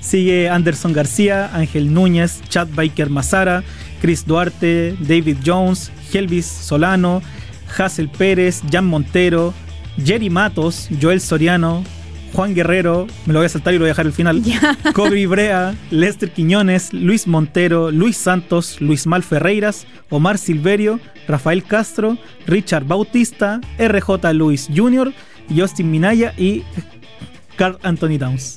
Sigue Anderson García, Ángel Núñez, Chad Baker Mazara, Chris Duarte, David Jones, Helvis Solano, Hazel Pérez, Jan Montero, Jerry Matos, Joel Soriano, Juan Guerrero, me lo voy a saltar y lo voy a dejar al final, Kobe Brea, Lester Quiñones, Luis Montero, Luis Santos, Luis Mal Ferreiras, Omar Silverio, Rafael Castro, Richard Bautista, RJ Luis Jr., Justin Minaya y Karl Anthony Towns.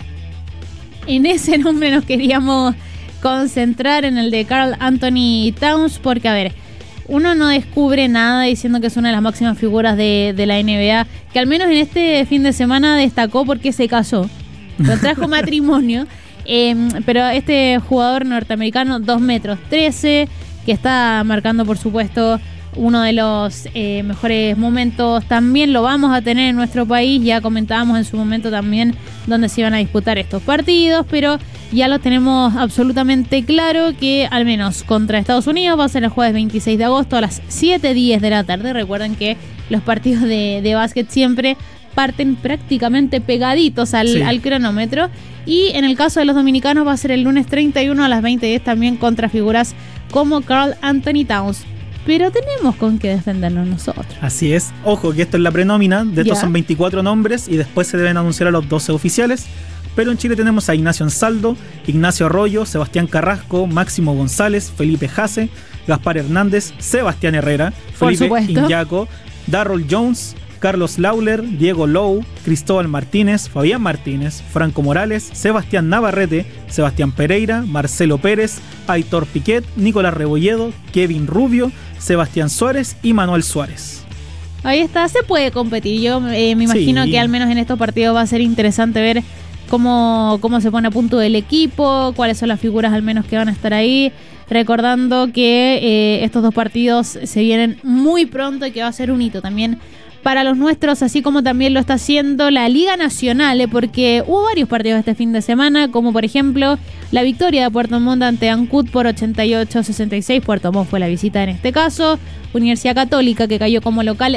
En ese nombre nos queríamos concentrar, en el de Karl Anthony Towns, porque a ver, uno no descubre nada diciendo que es una de las máximas figuras de la NBA, que al menos en este fin de semana destacó porque se casó, contrajo matrimonio, pero este jugador norteamericano, 2 metros 13, que está marcando por supuesto uno de los mejores momentos, también lo vamos a tener en nuestro país. Ya comentábamos en su momento también dónde se iban a disputar estos partidos, pero ya lo tenemos absolutamente claro que al menos contra Estados Unidos va a ser el jueves 26 de agosto a las 7:10 de la tarde. Recuerden que los partidos de básquet siempre parten prácticamente pegaditos al cronómetro, y en el caso de los dominicanos va a ser el lunes 31 a las 20:10 también contra figuras como Karl Anthony Towns. Pero tenemos con qué defendernos nosotros. Así es. Ojo que esto es la prenómina. De estos son 24 nombres y después se deben anunciar a los 12 oficiales. Pero en Chile tenemos a Ignacio Ansaldo, Ignacio Arroyo, Sebastián Carrasco, Máximo González, Felipe Jase, Gaspar Hernández, Sebastián Herrera, Felipe Iñaco, Darrell Jones, Carlos Lauler, Diego Lowe, Cristóbal Martínez, Fabián Martínez, Franco Morales, Sebastián Navarrete, Sebastián Pereira, Marcelo Pérez, Aitor Piquet, Nicolás Rebolledo, Kevin Rubio, Sebastián Suárez y Manuel Suárez. Ahí está, se puede competir. Yo me imagino que al menos en estos partidos va a ser interesante ver cómo se pone a punto el equipo, cuáles son las figuras al menos que van a estar ahí. Recordando que estos dos partidos se vienen muy pronto y que va a ser un hito también para los nuestros, así como también lo está haciendo la Liga Nacional, porque hubo varios partidos este fin de semana, como por ejemplo la victoria de Puerto Montt ante Ancud por 88-66. Puerto Montt fue la visita en este caso. Universidad Católica, que cayó como local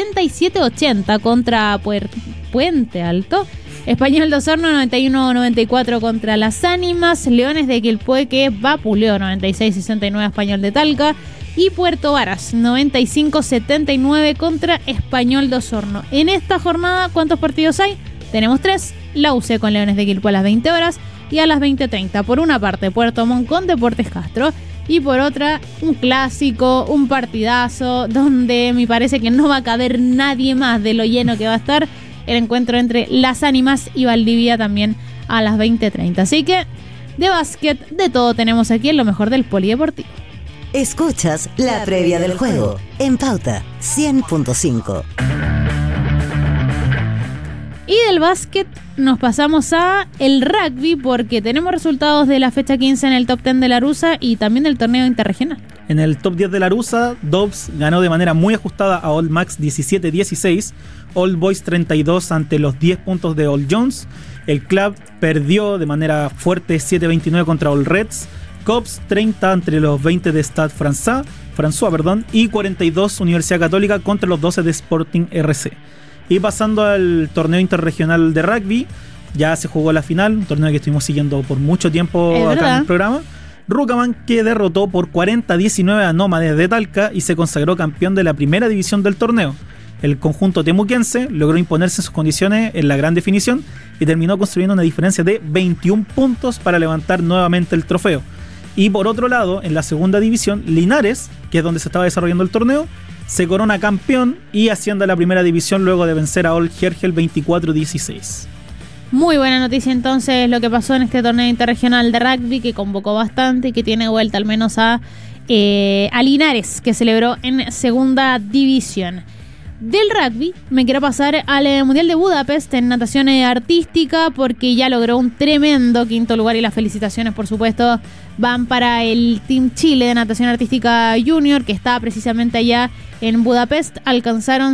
67-80 contra Puente Alto. Español de Osorno 91-94 contra Las Ánimas. Leones de Quilpué, que vapuleó 96-69 a Español de Talca. Y Puerto Varas 95-79 contra Español de Osorno. En esta jornada, ¿cuántos partidos hay? Tenemos 3. La UC con Leones de Quilpué a las 20 horas y a las 20:30. Por una parte, Puerto Montt con Deportes Castro. Y por otra, un clásico, un partidazo, donde me parece que no va a caber nadie más de lo lleno que va a estar el encuentro entre Las Ánimas y Valdivia, también a las 20:30. Así que de básquet, de todo tenemos aquí en lo mejor del polideportivo. Escuchas la previa del juego en Pauta 100.5. Y del básquet nos pasamos a el rugby, porque tenemos resultados de la fecha 15 en el top 10 de la Arusa y también del torneo interregional. En el top 10 de la Arusa, Dobbs ganó de manera muy ajustada a Old Max 17-16, Old Boys 32 ante los 10 puntos de Old Jones. El club perdió de manera fuerte 7-29 contra Old Reds. Cops 30 entre los 20 de Stade François, y 42 Universidad Católica contra los 12 de Sporting RC. Y pasando al torneo interregional de rugby, ya se jugó la final, un torneo que estuvimos siguiendo por mucho tiempo acá en el programa. Rucaman, que derrotó por 40-19 a Nómades de Talca y se consagró campeón de la primera división del torneo. El conjunto temuquense logró imponerse en sus condiciones en la gran definición y terminó construyendo una diferencia de 21 puntos para levantar nuevamente el trofeo. Y por otro lado, en la segunda división, Linares, que es donde se estaba desarrollando el torneo, se corona campeón y asciende a la primera división luego de vencer a Old Hergel 24-16. Muy buena noticia entonces lo que pasó en este torneo interregional de rugby, que convocó bastante y que tiene vuelta al menos a Linares, que celebró en segunda división. Del rugby me quiero pasar al Mundial de Budapest en natación artística, porque ya logró un tremendo quinto lugar y las felicitaciones por supuesto van para el Team Chile de natación artística junior, que está precisamente allá en Budapest. Alcanzaron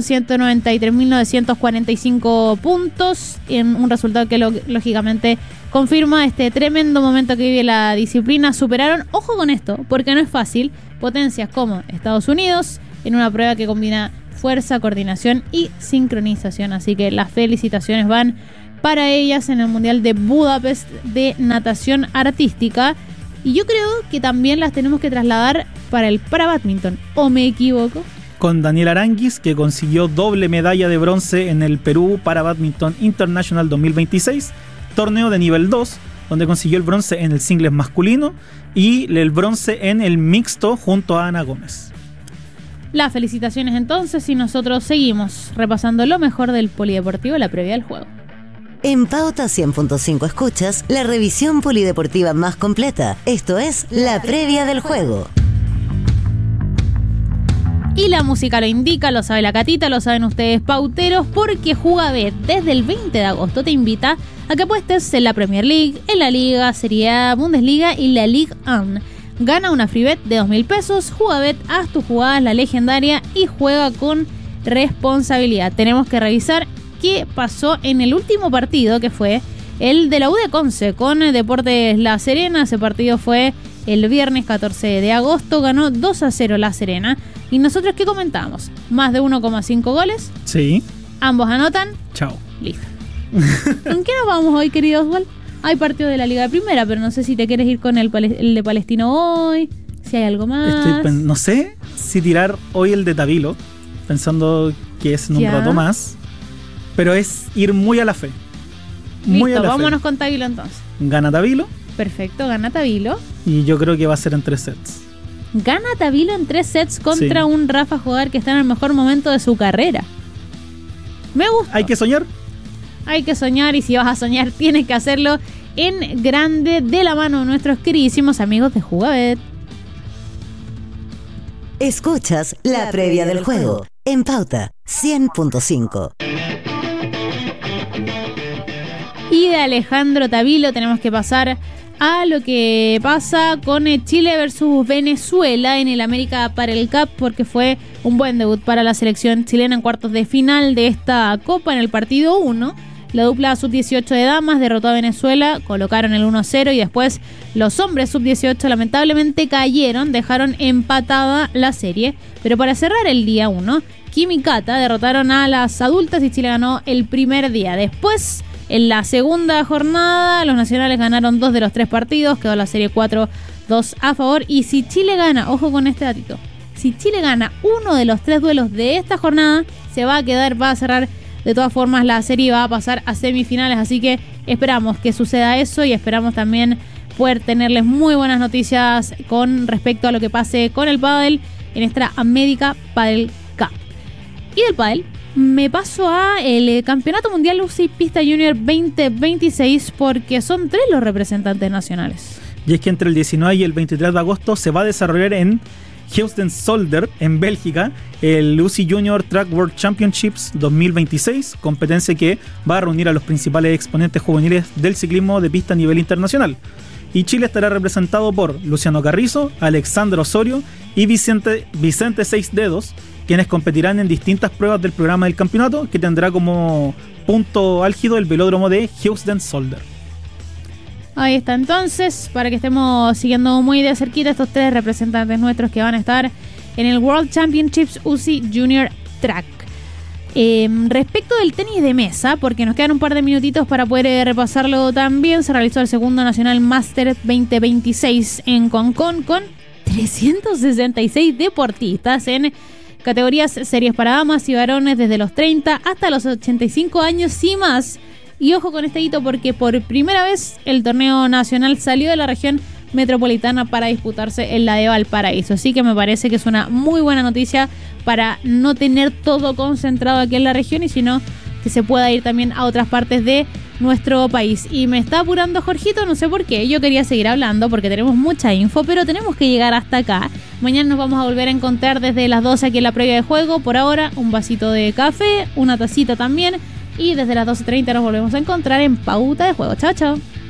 193.945 puntos en un resultado que lógicamente confirma este tremendo momento que vive la disciplina. Superaron, ojo con esto, porque no es fácil, potencias como Estados Unidos en una prueba que combina fuerza, coordinación y sincronización. Así que las felicitaciones van para ellas en el Mundial de Budapest de natación artística. Y yo creo que también las tenemos que trasladar para el para bádminton, ¿o me equivoco? Con Daniel Aranguis, que consiguió doble medalla de bronce en el Perú para Badminton International 2026, torneo de nivel 2, donde consiguió el bronce en el singles masculino y el bronce en el mixto junto a Ana Gómez. Las felicitaciones entonces, y nosotros seguimos repasando lo mejor del polideportivo, la previa del juego. En Pauta 100.5 escuchas la revisión polideportiva más completa. Esto es la previa del juego. Y la música lo indica, lo sabe la Catita, lo saben ustedes pauteros, porque Jugabet desde el 20 de agosto te invita a que apuestes en la Premier League, en la Liga, Serie A, Bundesliga y la Ligue 1. Gana una free bet de 2.000 pesos, Jugabet, haz tus jugadas la legendaria y juega con responsabilidad. Tenemos que revisar qué pasó en el último partido, que fue el de la U de Conce con Deportes La Serena. Ese partido fue el viernes 14 de agosto, ganó 2-0 La Serena. ¿Y nosotros qué comentábamos? Más de 1,5 goles. Sí. Ambos anotan. Chao. Listo. ¿Con qué nos vamos hoy, querido Oswald? Hay partido de la Liga de Primera, pero no sé si te quieres ir con el de Palestino hoy, si hay algo más. No sé si tirar hoy el de Tabilo, pensando que es en un rato más, pero es ir muy a la fe. Muy Listo, a la vámonos fe. con Tabilo entonces. Gana Tabilo. Perfecto, gana Tabilo. Y yo creo que va a ser en 3 sets. Gana Tabilo en 3 sets contra un Rafa Jogar que está en el mejor momento de su carrera. Me gusta. Hay que soñar. Hay que soñar, y si vas a soñar tienes que hacerlo en grande, de la mano de nuestros queridísimos amigos de Jugabet. Escuchas la previa del juego en Pauta 100.5. Y de Alejandro Tabilo tenemos que pasar a lo que pasa con Chile versus Venezuela en el América Padel Cup, porque fue un buen debut para la selección chilena en cuartos de final de esta Copa. En el partido 1, la dupla sub-18 de damas derrotó a Venezuela, colocaron el 1-0 y después los hombres sub-18 lamentablemente cayeron, dejaron empatada la serie. Pero para cerrar el día 1, Kim y Cata derrotaron a las adultas y Chile ganó el primer día. Después, en la segunda jornada, los nacionales ganaron 2 de los 3 partidos, quedó la serie 4-2 a favor. Y si Chile gana, ojo con este datito, si Chile gana uno de los 3 duelos de esta jornada, se va a quedar, va a cerrar de todas formas la serie, va a pasar a semifinales. Así que esperamos que suceda eso y esperamos también poder tenerles muy buenas noticias con respecto a lo que pase con el pádel en esta América Padel Cup. Y del pádel me paso a el Campeonato Mundial UCI Pista Junior 2026, porque son 3 los representantes nacionales. Y es que entre el 19 y el 23 de agosto se va a desarrollar en Heusden Zolder, en Bélgica, el UCI Junior Track World Championships 2026, competencia que va a reunir a los principales exponentes juveniles del ciclismo de pista a nivel internacional. Y Chile estará representado por Luciano Carrizo, Alexandra Osorio y Vicente Seis Dedos, quienes competirán en distintas pruebas del programa del campeonato, que tendrá como punto álgido el velódromo de Heusden Zolder. Ahí está entonces, para que estemos siguiendo muy de cerquita estos 3 representantes nuestros que van a estar en el World Championships UCI Junior Track. Respecto del tenis de mesa, porque nos quedan un par de minutitos para poder repasarlo también, se realizó el segundo Nacional Master 2026 en Concón con 366 deportistas en categorías series para damas y varones desde los 30 hasta los 85 años y más. Y ojo con este hito, porque por primera vez el torneo nacional salió de la región metropolitana para disputarse en la de Valparaíso. Así que me parece que es una muy buena noticia para no tener todo concentrado aquí en la región, y sino que se pueda ir también a otras partes de nuestro país. Y me está apurando Jorgito, no sé por qué. Yo quería seguir hablando porque tenemos mucha info, pero tenemos que llegar hasta acá. Mañana nos vamos a volver a encontrar desde las 12 aquí en la previa de juego. Por ahora, un vasito de café, una tacita también. Y desde las 12:30 nos volvemos a encontrar en Pauta de Juego. Chao, chao.